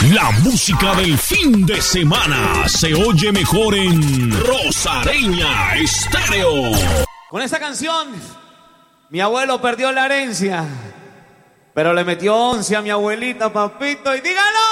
La música del fin de semana se oye mejor en Rosareña Estéreo. Con esta canción, mi abuelo perdió la herencia, pero le metió 11 a mi abuelita, papito, y dígalo.